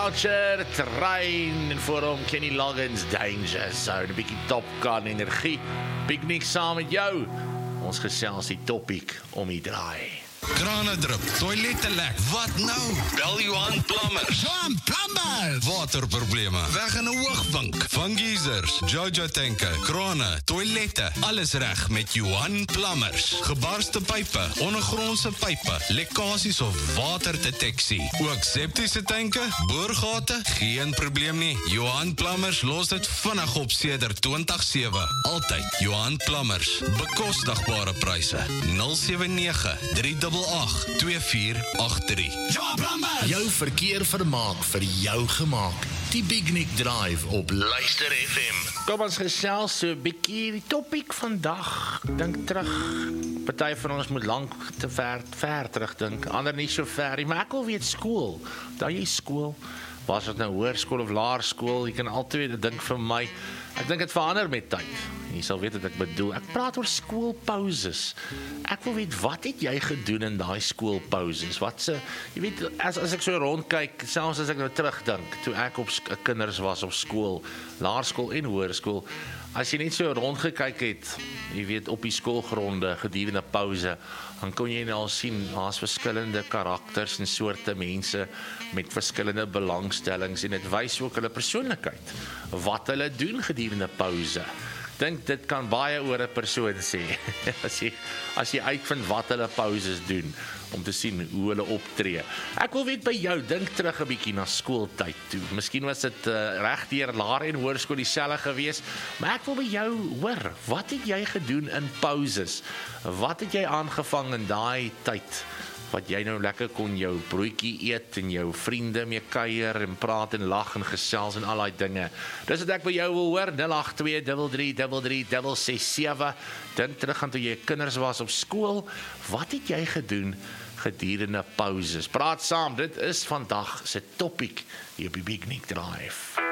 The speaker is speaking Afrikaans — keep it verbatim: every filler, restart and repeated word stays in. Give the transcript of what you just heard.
Belcher, Terrein en voor hom Kenny Loggins, Danger Zone, 'n bietjie Top Gun energie. Piknik saam met jou. Ons gesels die topiek om die draai. Krane drup, toilette lek, wat nou? Bel Johan Plumbers. Johan Plumbers! Waterprobleme, weg in 'n hoogbank. Van geysers, Jojo tanke, krane, toilette, alles reg met Johan Plumbers. Gebarste pype, ondergrondse pype, lekkasies of waterdeteksie. Ook septiese tanke, boorgate, geen probleem nie. Johan Plumbers los dit vinnig op sedert twintig sewe. Altyd Johan Plumbers. Bekostigbare pryse. nul sewe nege drie agt agt twee vier agt drie. Johan Plumbers! Jou verkeer vermaak vir jou gemaak. Die Big Nick Drive op Luister F M. Kom ons gesels so 'n bietjie die topiek vandag. Dink terug. Party van ons moet lank te ver, ver terug dink. Ander nie so ver nie, maar ek wil weet skool. Daai jy skool, was dit nou hoërskool of laerskool? Jy kan altyd dink vir my. Ek dink dit verander met tyd. Jy sal weet wat ek bedoel. Ek praat oor skoolpauses. Ek wil weet, wat het jy gedoen in daai skoolpauses? Wat se, jy weet, as as ek so rondkyk, selfs as ek nou terugdink, toe ek op kinders was op skool, laerskool en hoërskool, as jy net so rondgekyk het, jy weet, op die skoolgronde gedurende pouse, dan kon jy nou al sien, daar's verskillende karakters en soorte mense met verskillende belangstellings en dit wys ook hulle persoonlikheid, wat hulle doen gedurende pouse. Dink dit kan baie oor 'n persoon sê, as jy, as jy uitvind wat hulle pauses doen, om te sien hoe hulle optree. Ek wil weet by jou, dink terug 'n bietjie na skooltyd toe. Miskien was dit uh, reg deur laer en hoërskool dieselfde gewees, maar ek wil by jou hoor, wat het jy gedoen in pauses? Wat het jy aangevang in daai tyd? Wat jy nou lekker kon jou broodjie eet en jou vriende mee kuier en praat en lag en gesels en al daai dinge. Dis wat ek by jou wil hoor, nul agt twee drie drie drie drie drie ses sewe. Dink terug aan toe jy kinders was op skool. Wat het jy gedoen gedurende pauses? Praat saam, dit is vandag se topiek hier op die Big Nick Drive.